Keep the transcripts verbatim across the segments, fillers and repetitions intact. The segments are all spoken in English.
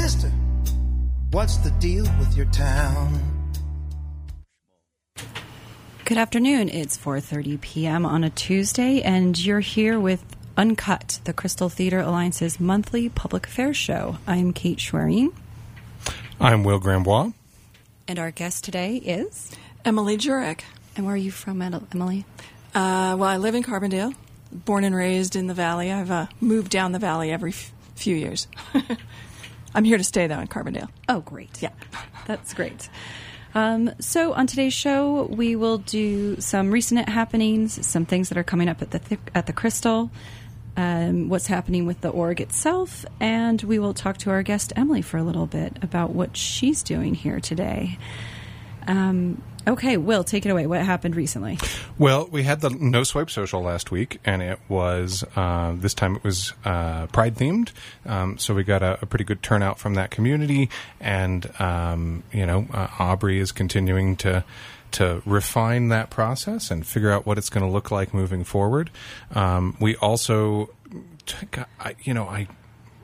sister, what's the deal with your town? Good afternoon. It's four thirty p.m. on a Tuesday, and you're here with Uncut, the Crystal Theater Alliance's monthly public affairs show. I'm Kate Schwerin. I'm Will Grambois. And our guest today is? Emily Jurek. And where are you from, Emily? Uh, well, I live in Carbondale, born and raised in the Valley. I've uh, moved down the Valley every f- few years. I'm here to stay, though, in Carbondale. Oh, great. Yeah. That's great. Um, so on today's show, we will do some recent happenings, some things that are coming up at the th- at the Crystal, um, what's happening with the org itself, and we will talk to our guest, Emily, for a little bit about what she's doing here today. Um, okay, Will, take it away. What happened recently? Well, we had the No Swipe Social last week, and it was, uh, this time it was uh, Pride-themed, um, so we got a, a pretty good turnout from that community, and, um, you know, uh, Aubrey is continuing to to refine that process and figure out what it's going to look like moving forward. Um, we also, I, you know, I...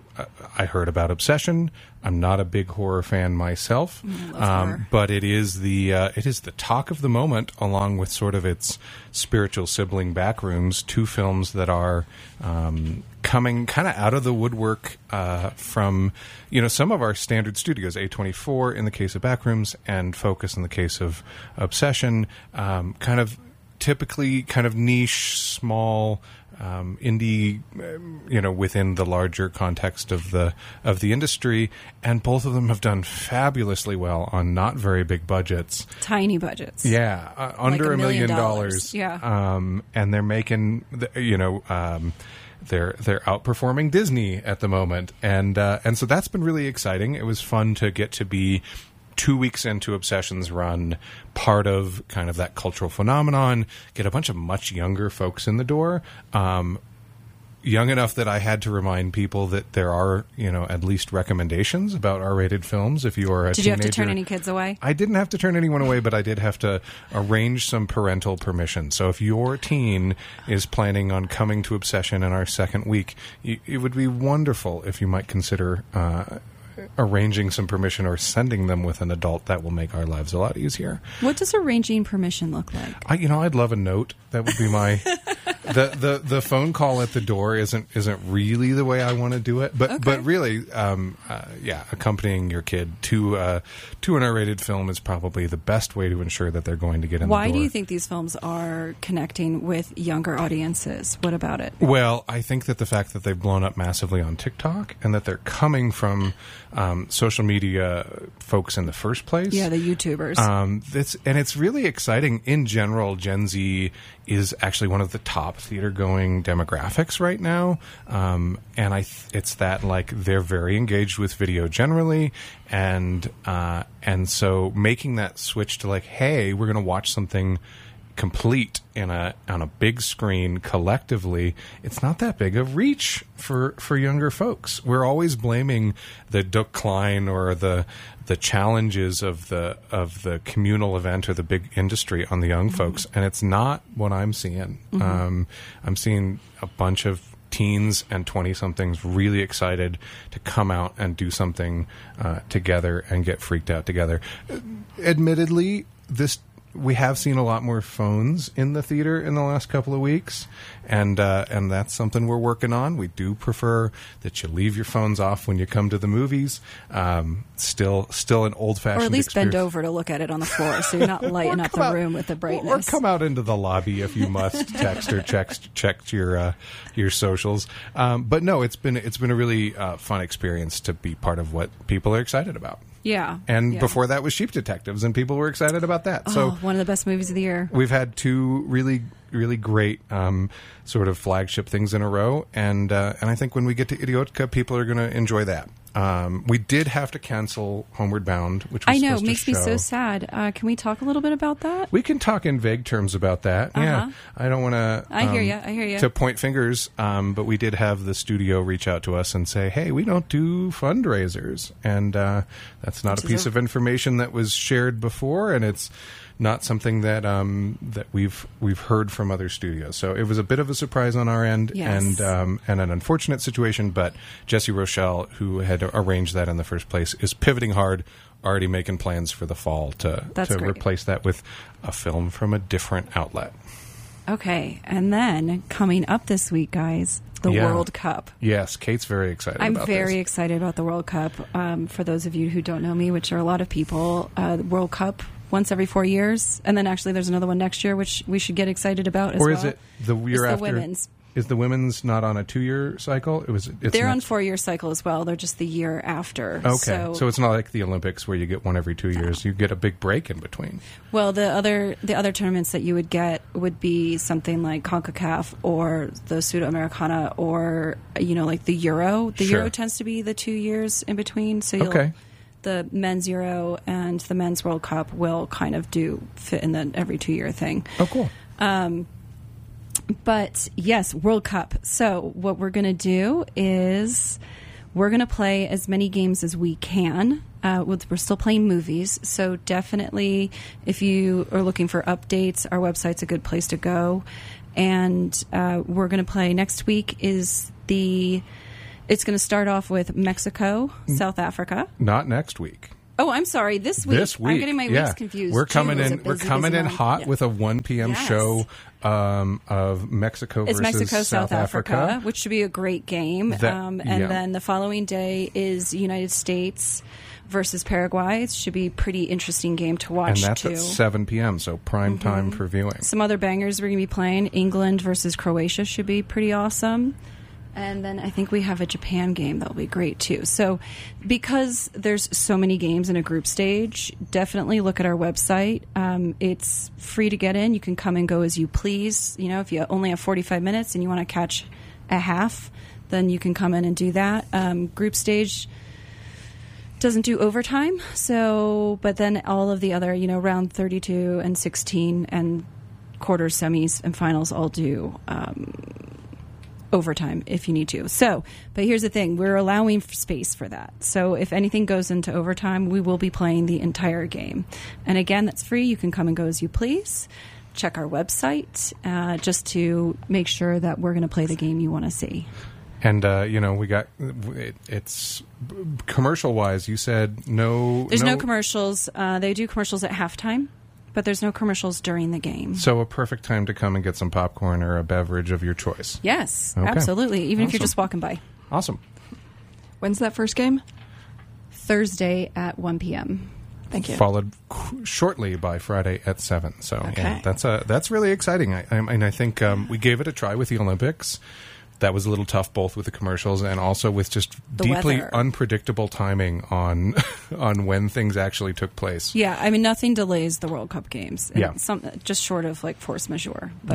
I heard about Obsession. I'm not a big horror fan myself, um, but it is the uh, it is the talk of the moment, along with sort of its spiritual sibling Backrooms, two films that are um, coming kind of out of the woodwork uh, from you know some of our standard studios, A twenty-four in the case of Backrooms, and Focus in the case of Obsession. Um, kind of typically kind of niche, small. Um, indie, you know, within the larger context of the of the industry, and both of them have done fabulously well on not very big budgets, tiny budgets. Yeah, uh, under like a a million, million dollars. dollars. Yeah, um, and they're making, the, you know, um, they're they're outperforming Disney at the moment, and uh, and so that's been really exciting. It was fun to get to be two weeks into Obsession's run, part of kind of that cultural phenomenon, get a bunch of much younger folks in the door, um, young enough that I had to remind people that there are, you know, at least recommendations about R-rated films if you are a Did teenager. You have to turn any kids away? I didn't have to turn anyone away, but I did have to arrange some parental permission. So if your teen is planning on coming to Obsession in our second week, it would be wonderful if you might consider uh arranging some permission or sending them with an adult. That will make our lives a lot easier. What does arranging permission look like? I, you know, I'd love a note. That would be my the, the the phone call at the door isn't isn't really the way I want to do it, but okay. but really, um, uh, yeah, accompanying your kid to uh, to an R-rated film is probably the best way to ensure that they're going to get in Why the door. do you think these films are connecting with younger audiences? What about it? Well, I think that the fact that they've blown up massively on TikTok and that they're coming from um, social media folks in the first place. Yeah, the YouTubers. Um, that's, and it's really exciting. In general, Gen Z is actually one of the top theater-going demographics right now. Um, and I th- it's that, like, they're very engaged with video generally. And, uh, and so making that switch to, like, hey, we're going to watch something complete in a on a big screen collectively, it's not that big of reach for for younger folks. We're always blaming the decline or the the challenges of the of the communal event or the big industry on the young mm-hmm. folks, and it's not what I'm seeing. Mm-hmm. Um, I'm seeing a bunch of teens and twenty-somethings really excited to come out and do something uh, together and get freaked out together. Admittedly, this we have seen a lot more phones in the theater in the last couple of weeks, and uh, and that's something we're working on. We do prefer that you leave your phones off when you come to the movies. Um, still, still an old-fashioned, or at least experience. bend over to look at it on the floor, so you're not lighting up the out, room with the brightness. Or come out into the lobby if you must. Text or check check your uh, your socials. Um, but no, it's been it's been a really uh, fun experience to be part of what people are excited about. Yeah. And yeah. before that was Sheep Detectives, and people were excited about that. Oh, so one of the best movies of the year. We've had two really, really great um, sort of flagship things in a row, and uh, and I think when we get to Idiotka, people are going to enjoy that. Um, we did have to cancel Homeward Bound, which was I know, supposed it makes to me show. so sad. Uh, can we talk a little bit about that? We can talk in vague terms about that. Uh-huh. Yeah, I don't want to. I hear you. I hear you. To point fingers, um, but we did have the studio reach out to us and say, "Hey, we don't do fundraisers," and uh, that's not Which a piece a- of information that was shared before, and it's not something that um, that we've we've heard from other studios. So it was a bit of a surprise on our end, yes. and um, and an unfortunate situation. But Jesse Rochelle, who had to arrange that in the first place, is pivoting hard, already making plans for the fall to, That's to great. replace that with a film from a different outlet. Okay, and then coming up this week, guys, the Yeah. World Cup. Yes, Kate's very excited I'm about very this. excited about the World Cup. Um, for those of you who don't know me, which are a lot of people, uh, the World Cup once every four years, and then actually there's another one next year, which we should get excited about as Or well. is it the year It's after? the women's. Is the women's not on a two-year cycle? It was. It's They're on next- four-year cycle as well. They're just the year after. Okay, So, so, it's not like the Olympics where you get one every two years. You get a big break in between. well, the other the other tournaments that you would get would be something like CONCACAF or the Sudamericana or you know like the Euro. The Sure. Euro tends to be the two years in between. So you'll, Okay. the men's Euro and the men's World Cup will kind of do fit in the every two year thing. Oh, cool. But yes, World Cup. So what we're going to do is we're going to play as many games as we can. Uh, with, we're still playing movies, so definitely if you are looking for updates, our website's a good place to go. And uh, we're going to play next week is the. It's going to start off with Mexico, South Africa. Not next week. Oh, I'm sorry. This week, This week, I'm getting my yeah. weeks confused. We're coming June is a in. We're busy, coming busy in month. hot Yeah. with a one p.m. Yes. show um, of Mexico It's versus Mexico, South, Africa, Africa. which should be a great game. That- um, and yeah. then the following day is United States versus Paraguay. It should be a pretty interesting game to And watch, that's too. at seven p.m., so prime Mm-hmm. time for viewing. Some other bangers we're going to be playing. England versus Croatia should be pretty awesome. And then I think we have a Japan game that'll be great too. So because there's so many games in a group stage, definitely look at our website. Um, it's free to get in. You can come and go as you please. You know, if you only have forty-five minutes and you want to catch a half, then you can come in and do that. Um, group stage doesn't do overtime. So, but then all of the other, you know, round thirty-two and sixteen and quarters, semis, and finals all do um, overtime if you need to. So, but here's the thing. We're allowing f- space for that. So if anything goes into overtime, we will be playing the entire game. And again, that's free. You can come and go as you please. Check our website uh, just to make sure that we're going to play the game you want to see. And uh, you know, we got it, it's commercial wise. You said no. There's no, commercials. Uh, they do commercials at halftime, but there's no commercials during the game. So a perfect time to come and get some popcorn or a beverage of your choice. Yes, Okay. absolutely. Even if you're Awesome. just walking by. Awesome. When's that first game? Thursday at one p.m. Thank you. Followed qu- shortly by Friday at seven. So Okay. yeah, that's a that's really exciting. I, I and I think um, we gave it a try with the Olympics. That was a little tough, both with the commercials and also with just The deeply weather. unpredictable timing on on when things actually took place. Yeah, I mean, nothing delays the World Cup games. And Yeah. some just short of like force majeure. But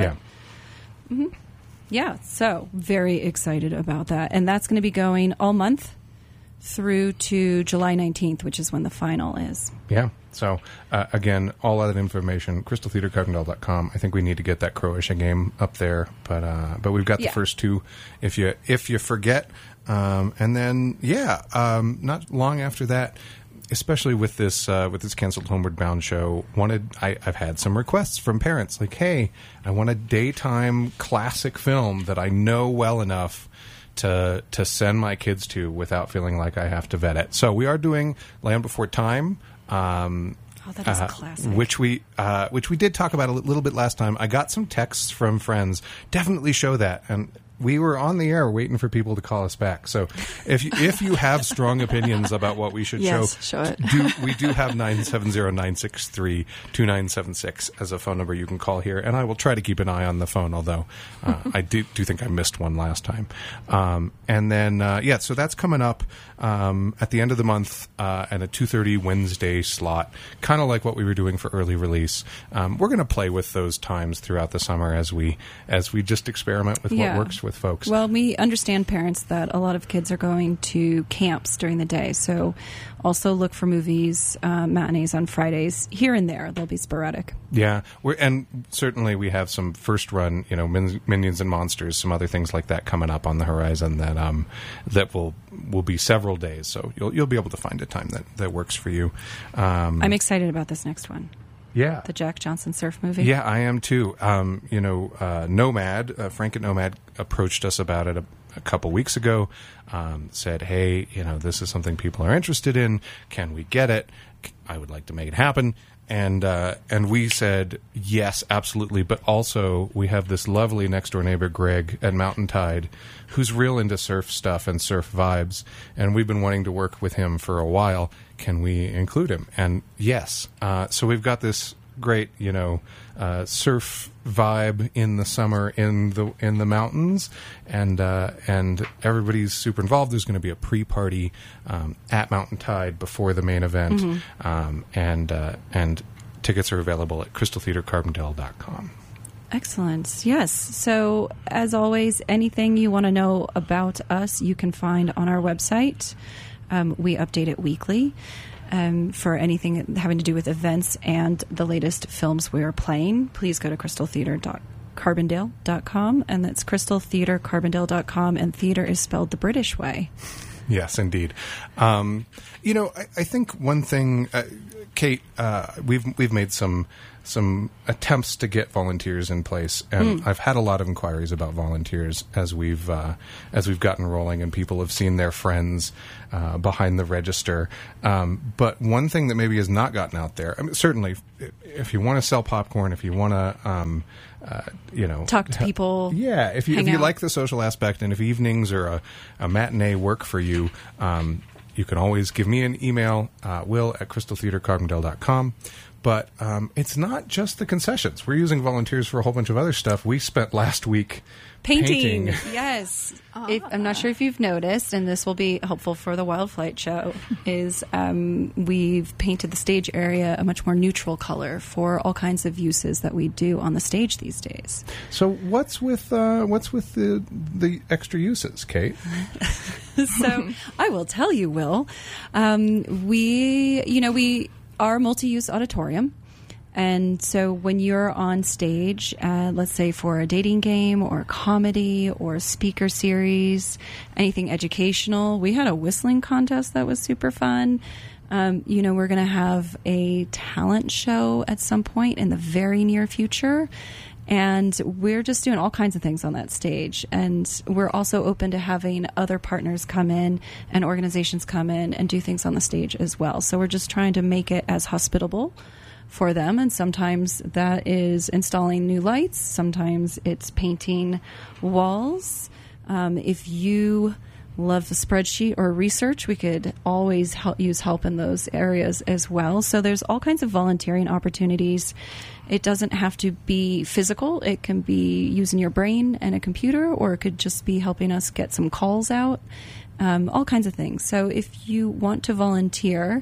Yeah. yeah, so very excited about that, and that's going to be going all month through to July nineteenth, which is when the final is. Yeah. So, uh, again, all that information, crystal theater carbondale dot com. I think we need to get that Croatia game up there, but uh, but we've got the Yeah. first two. If you if you forget, um, and then yeah, um, not long after that, especially with this uh, with this canceled Homeward Bound show, wanted I, I've had some requests from parents like, hey, I want a daytime classic film that I know well enough to to send my kids to without feeling like I have to vet it. So we are doing Land Before Time. Um, Oh, that is uh, classic. Which we uh, which we did talk about a li- little bit last time. I got some texts from friends. Definitely show that, and we were on the air waiting for people to call us back. So if you, if you have strong opinions about what we should Yes, show, show it. do, we do have nine seven zero, nine six three, two nine seven six as a phone number you can call here, and I will try to keep an eye on the phone, although uh, I do, do think I missed one last time. Um, and then, uh, yeah, so that's coming up um, at the end of the month uh, at a two thirty Wednesday slot, kind of like what we were doing for early release. Um, we're going to play with those times throughout the summer as we as we just experiment with Yeah. what works with folks. Well, we understand, parents, that a lot of kids are going to camps during the day. So also look for movies, uh, matinees on Fridays. Here and there, they'll be sporadic. Yeah, we're, and certainly we have some first run, you know, Min- Minions and Monsters, some other things like that coming up on the horizon that um, that will will be several days. So you'll you'll be able to find a time that, that works for you. Um, I'm excited about this next one, yeah, the Jack Johnson surf movie. yeah, I am too. Um, you know, uh, Nomad, uh, Frank at Nomad approached us about it. a couple weeks ago, um, said, hey, you know, this is something people are interested in. Can we get it? I would like to make it happen. And uh, and we said, yes, absolutely. But also, we have this lovely next-door neighbor, Greg, at Mountain Tide, who's real into surf stuff and surf vibes. And we've been wanting to work with him for a while. Can we include him? And yes. Uh, so we've got this great, you know, uh, surf vibe in the summer in the in the mountains, and uh, and everybody's super involved. There's going to be a pre-party um, at Mountain Tide before the main event, mm-hmm. um, and uh, and tickets are available at crystal theater carbondale dot com. Excellent. Yes. So, as always, anything you want to know about us, you can find on our website. Um, we update it weekly. Um, for anything having to do with events and the latest films we are playing, please go to crystal theater dot carbondale dot com, and that's crystal theater carbondale dot com, and theater is spelled the British way. Yes, indeed. Um, you know, I, I think one thing, uh, Kate, uh, we've we've made some some attempts to get volunteers in place, and mm. I've had a lot of inquiries about volunteers as we've uh, as we've gotten rolling, and people have seen their friends uh, behind the register. Um, but one thing that maybe has not gotten out there, I mean, certainly, if you want to sell popcorn, if you want to, um, uh, you know, talk to people, yeah, if you if out. you like the social aspect, and if evenings or a, a matinee work for you. Um, You can always give me an email, uh, will at crystal theater carbondale dot com. But um, it's not just the concessions. We're using volunteers for a whole bunch of other stuff. We spent last week painting. painting. Yes. If, I'm not sure if you've noticed, and this will be helpful for the Wild Flight show, is um, we've painted the stage area a much more neutral color for all kinds of uses that we do on the stage these days. So what's with uh, what's with the the extra uses, Kate? So I will tell you, Will. Um, we, you know, we are a multi-use auditorium. And so when you're on stage, uh, let's say for a dating game or a comedy or a speaker series, anything educational, we had a whistling contest that was super fun. Um, you know, we're going to have a talent show at some point in the very near future. And we're just doing all kinds of things on that stage. And we're also open to having other partners come in and organizations come in and do things on the stage as well. So we're just trying to make it as hospitable for them. And sometimes that is installing new lights. Sometimes it's painting walls. Um, if you love the spreadsheet or research, we could always help, use help in those areas as well. So there's all kinds of volunteering opportunities. It doesn't have to be physical. It can be using your brain and a computer, or it could just be helping us get some calls out, um, all kinds of things. So if you want to volunteer...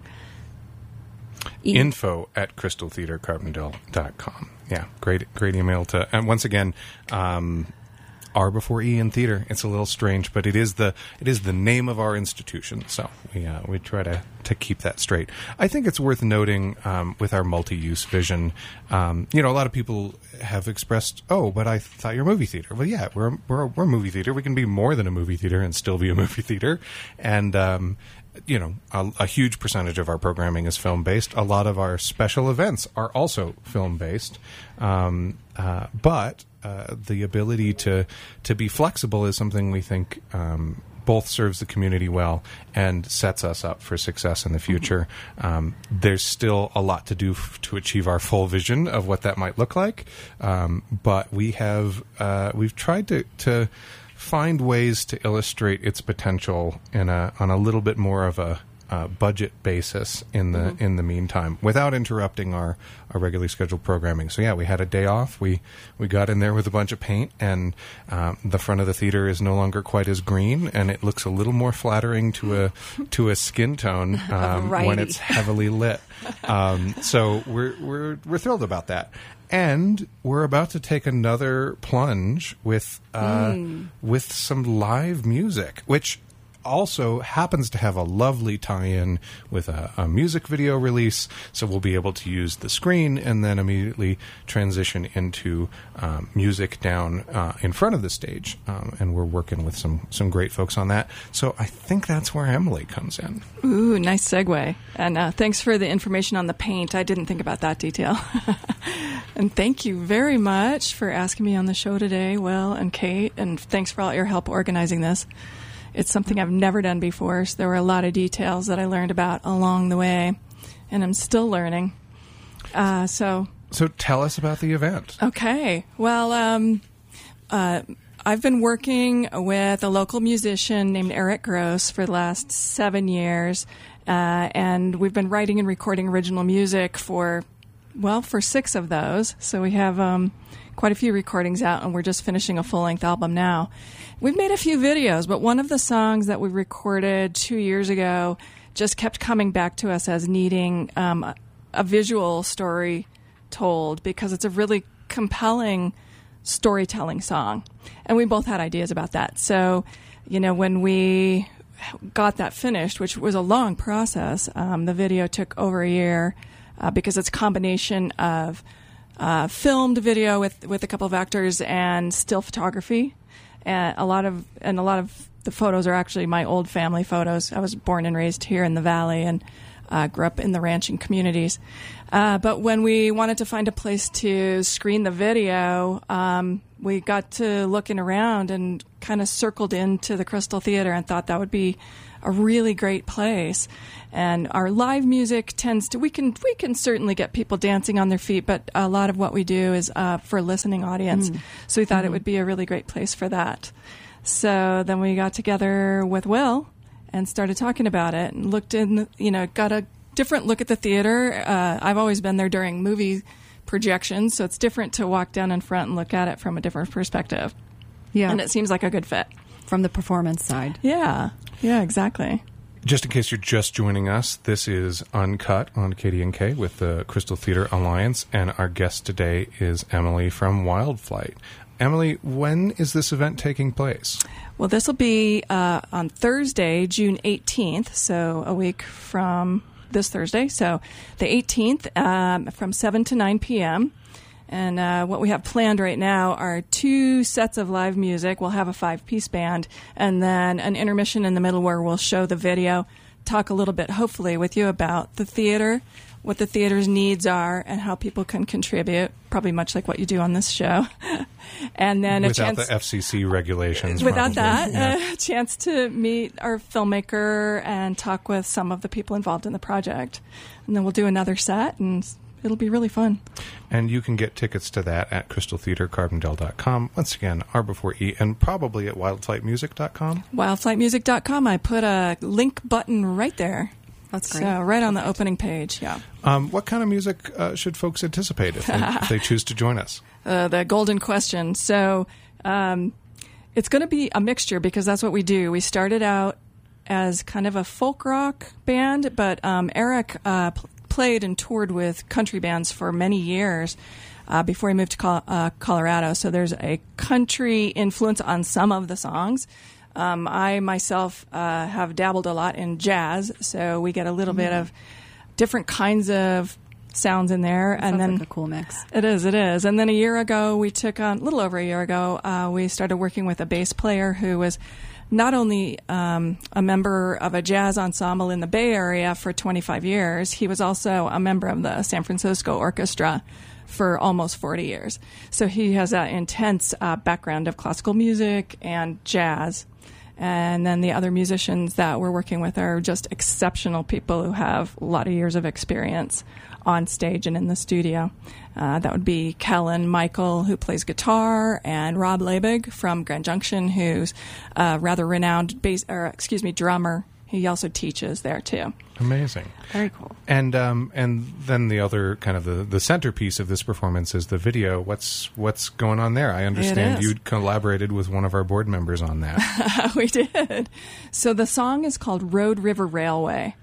E- Info at crystal theater carbondale dot com. Yeah, great great email to... And once again... Um, R before E in theater. It's a little strange, but it is the it is the name of our institution. So we uh, we try to, to keep that straight. I think it's worth noting um, with our multi-use vision. Um, you know, a lot of people have expressed, "Oh, but I thought you're a movie theater." Well, yeah, we're we're we're a movie theater. We can be more than a movie theater and still be a movie theater. And um, you know, a, a huge percentage of our programming is film based. A lot of our special events are also film based, um, uh, but. Uh, the ability to to be flexible is something we think um, both serves the community well and sets us up for success in the future. Mm-hmm. Um, there's still a lot to do f- to achieve our full vision of what that might look like, um, but we have uh, we've tried to to find ways to illustrate its potential in a on a little bit more of a Uh, budget basis in the mm-hmm. in the meantime, without interrupting our, our regularly scheduled programming. So yeah, we had a day off. We we got in there with a bunch of paint, and um, the front of the theater is no longer quite as green, and it looks a little more flattering to a to a skin tone um, when it's heavily lit. Um, so we're we're we're thrilled about that. And we're about to take another plunge with uh, mm. with some live music, which also happens to have a lovely tie-in with a, a music video release, so we'll be able to use the screen and then immediately transition into um, music down uh, in front of the stage. Um, and we're working with some, some great folks on that. So I think that's where Emily comes in. Ooh, nice segue. And uh, thanks for the information on the paint. I didn't think about that detail. And thank you very much for asking me on the show today, Will and Kate, and thanks for all your help organizing this. It's something I've never done before, so there were a lot of details that I learned about along the way, and I'm still learning. Uh, so, so tell us about the event. Okay. Well, um, uh, I've been working with a local musician named Eric Gross for the last seven years, uh, and we've been writing and recording original music for, well, for six of those. So we have um, quite a few recordings out, and we're just finishing a full-length album now. We've made a few videos, but one of the songs that we recorded two years ago just kept coming back to us as needing um, a, a visual story told, because it's a really compelling storytelling song. And we both had ideas about that. So, you know, when we got that finished, which was a long process, um, the video took over a year uh, because it's a combination of uh, filmed video with, with a couple of actors and still photography. And a lot of and a lot of the photos are actually my old family photos. I was born and raised here in the Valley and uh, grew up in the ranching communities. Uh, but when we wanted to find a place to screen the video, um, we got to looking around and kind of circled into the Crystal Theater and thought that would be a really great place. And our live music tends to, we can we can certainly get people dancing on their feet, but a lot of what we do is uh, for a listening audience. Mm. So we thought mm-hmm. it would be a really great place for that. So then we got together with Will and started talking about it and looked in, you know, got a different look at the theater. Uh, I've always been there during movie projections, so it's different to walk down in front and look at it from a different perspective. Yeah. And it seems like a good fit. From the performance side. Yeah. Yeah, exactly. Just in case you're just joining us, this is Uncut on K D N K with the Crystal Theater Alliance, and our guest today is Emily from Wildflight. Emily, when is this event taking place? Well, this will be uh, on Thursday, June eighteenth, so a week from this Thursday. So the eighteenth um, from seven to nine p.m., And uh, what we have planned right now are two sets of live music. We'll have a five-piece band, and then an intermission in the middle where we'll show the video, talk a little bit, hopefully, with you about the theater, what the theater's needs are, and how people can contribute, probably much like what you do on this show. And then without a chance, the F C C regulations. Without probably. that, yeah. a chance to meet our filmmaker and talk with some of the people involved in the project. And then we'll do another set, and it'll be really fun. And you can get tickets to that at crystal theater carbondale dot com. Once again, R before E, and probably at wildflight music dot com. wildflight music dot com. I put a link button right there. That's great. So right on the opening page, yeah. Um, what kind of music uh, should folks anticipate if they, if they choose to join us? Uh, the golden question. So um, it's going to be a mixture, because that's what we do. We started out as kind of a folk rock band, but um, Eric uh, pl- played and toured with country bands for many years uh, before he moved to Col- uh, Colorado. So there's a country influence on some of the songs. Um, I myself uh, have dabbled a lot in jazz, so we get a little mm. bit of different kinds of sounds in there. That and sounds then like a cool mix. It is, it is. And then a year ago, we took on, a little over a year ago, uh, we started working with a bass player who was not only um, a member of a jazz ensemble in the Bay Area for twenty-five years, he was also a member of the San Francisco Orchestra for almost forty years. So he has an intense uh, background of classical music and jazz. And then the other musicians that we're working with are just exceptional people who have a lot of years of experience on stage and in the studio. Uh, that would be Kellen Michael, who plays guitar, and Rob Labig from Grand Junction, who's a rather renowned bass, or excuse me, drummer. He also teaches there too. Amazing. Very cool. And um, and then the other kind of the, the centerpiece of this performance is the video. What's what's going on there? I understand you collaborated with one of our board members on that. We did. So the song is called Road River Railway,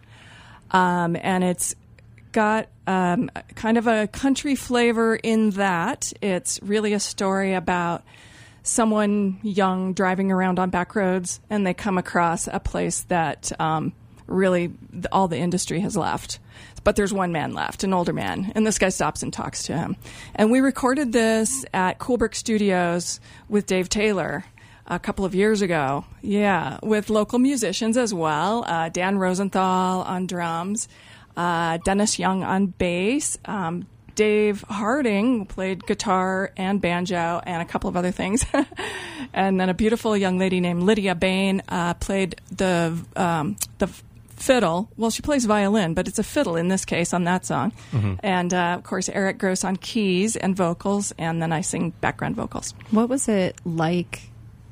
um, and it's got um, kind of a country flavor in that it's really a story about someone young driving around on back roads, and they come across a place that um, really all the industry has left. But there's one man left, an older man, and this guy stops and talks to him. And we recorded this at Coolbrick Studios with Dave Taylor a couple of years ago. Yeah, with local musicians as well. Uh, Dan Rosenthal on drums, uh, Dennis Young on bass, um, Dave Harding played guitar and banjo and a couple of other things. And then a beautiful young lady named Lydia Bain uh, played the um, the fiddle. Well, she plays violin, but it's a fiddle in this case on that song. Mm-hmm. And, uh, of course, Eric Gross on keys and vocals, and then I sing background vocals. What was it like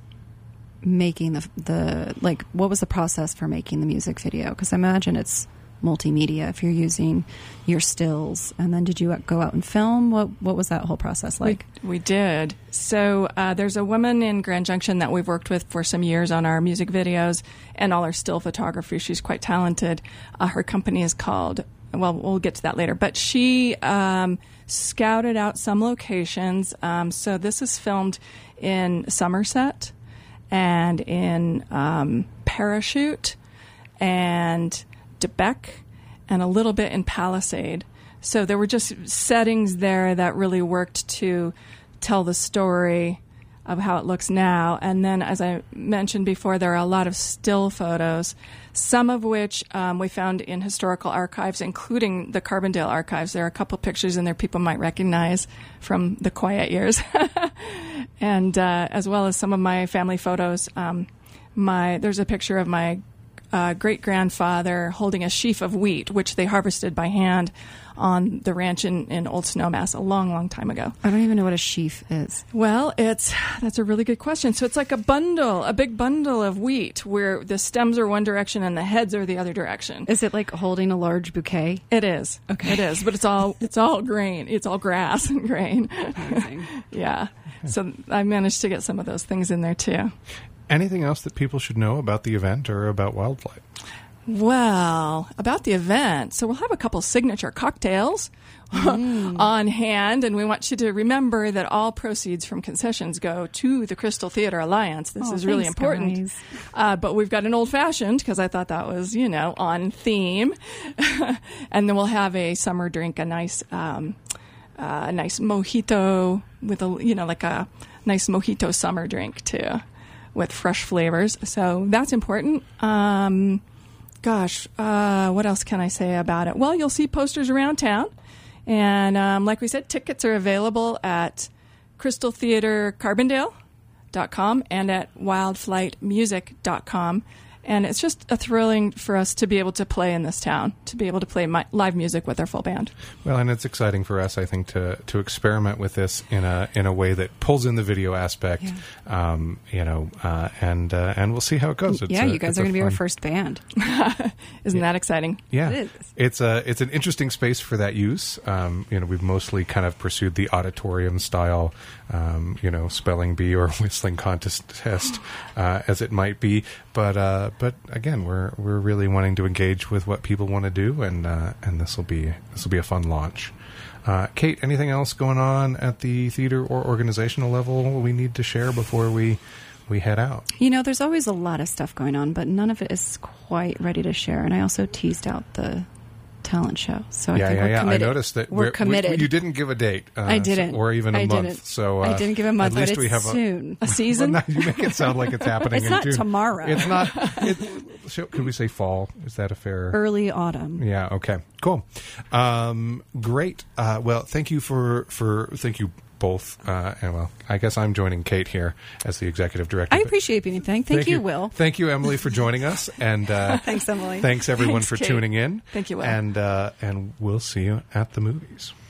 making the, the like, what was the process for making the music video? Because I imagine it's multimedia if you're using your stills. And then did you go out and film? What what was that whole process like? We, we did. So uh, there's a woman in Grand Junction that we've worked with for some years on our music videos and all our still photography. She's quite talented. Uh, her company is called, well, we'll get to that later. But she um, scouted out some locations. Um, so this is filmed in Somerset and in um, Parachute and Debec and a little bit in Palisade. So there were just settings there that really worked to tell the story of how it looks now. And then, as I mentioned before, there are a lot of still photos, some of which um, we found in historical archives, including the Carbondale archives. There are a couple pictures in there people might recognize from the quiet years. And uh, as well as some of my family photos. Um, my There's a picture of my Uh, great-grandfather holding a sheaf of wheat, which they harvested by hand on the ranch in, in Old Snowmass a long, long time ago. I don't even know what a sheaf is. Well, it's that's a really good question. So it's like a bundle, a big bundle of wheat where the stems are one direction and the heads are the other direction. Is it like holding a large bouquet? It is. Okay. It is, but it's all it's all grain. It's all grass and grain. Amazing. Yeah. So I managed to get some of those things in there too. Anything else that people should know about the event or about Wildflight? Well, about the event, so we'll have a couple signature cocktails mm. on hand, and we want you to remember that all proceeds from concessions go to the Crystal Theater Alliance. This oh, is really thanks, important. Uh, but we've got an old-fashioned, because I thought that was, you know, on theme. And then we'll have a summer drink, a nice, um, uh, a nice mojito with a, you know, like a nice mojito summer drink, too, with fresh flavors. So that's important. Um, gosh, uh, what else can I say about it? Well, you'll see posters around town. And um, like we said, tickets are available at crystal theater carbondale dot com and at wildflight music dot com. And it's just a thrilling for us to be able to play in this town, to be able to play my, live music with our full band. Well, and it's exciting for us, I think, to to experiment with this in a in a way that pulls in the video aspect, yeah. um, you know, uh, and uh, and we'll see how it goes. It's yeah, a, you guys are going to be our first band. Isn't yeah. that exciting? Yeah, it is. It's a it's an interesting space for that use. Um, you know, we've mostly kind of pursued the auditorium style, um, you know, spelling bee or whistling contest test, uh, as it might be, but. Uh, But again, we're we're really wanting to engage with what people want to do, and uh, and this will be this will be a fun launch. Uh, Kate, anything else going on at the theater or organizational level we need to share before we we head out? You know, there's always a lot of stuff going on, but none of it is quite ready to share. And I also teased out the talent show, so I yeah, think yeah, we're yeah. committed. I noticed that we're, we're committed. We, you didn't give a date. Uh, I didn't, so, or even a I month. Didn't. So uh, I didn't give a month. At least but we it's have a, soon. A season. Well, you make it sound like it's happening. It's in not June. tomorrow. It's not. It, so, could we say fall? Is that a fair? Early autumn. Yeah. Okay. Cool. Um, great. Uh, well, thank you for for thank you. Both, uh, and well, I guess I'm joining Kate here as the executive director. I appreciate being Thank, thank you, Will. Thank you, Emily, for joining us, and uh, thanks, Emily. Thanks everyone Thanks, for Kate. tuning in. Thank you, Will. And uh, and we'll see you at the movies.